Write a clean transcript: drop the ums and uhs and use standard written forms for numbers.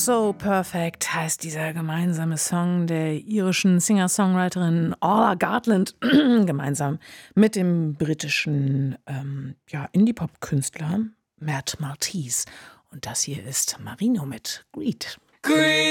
So Perfect heißt dieser gemeinsame Song der irischen Singer-Songwriterin Orla Gartland gemeinsam mit dem britischen Indie-Pop-Künstler Matt Maltese. Und das hier ist Marino mit Greed.